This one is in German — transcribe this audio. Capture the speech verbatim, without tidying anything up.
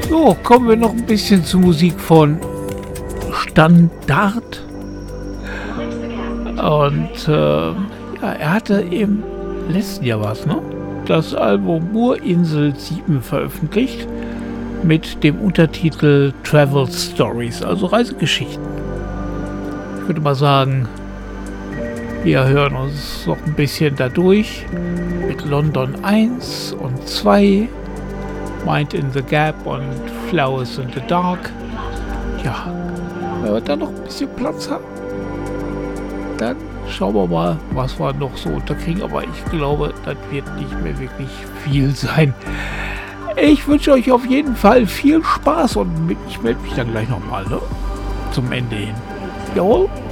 So, kommen wir noch ein bisschen zur Musik von Standard. Und äh, ja, er hatte im letzten Jahr was, ne? Das Album Moorinsel sieben veröffentlicht mit dem Untertitel Travel Stories, also Reisegeschichten. Ich würde mal sagen, wir hören uns noch ein bisschen dadurch mit London eins und zwei, Mind in the Gap und Flowers in the Dark. Ja, wenn wir dann noch ein bisschen Platz haben, dann schauen wir mal, was wir noch so unterkriegen. Aber ich glaube, das wird nicht mehr wirklich viel sein. Ich wünsche euch auf jeden Fall viel Spaß und ich melde mich dann gleich nochmal, ne? Zum Ende hin. Jawohl.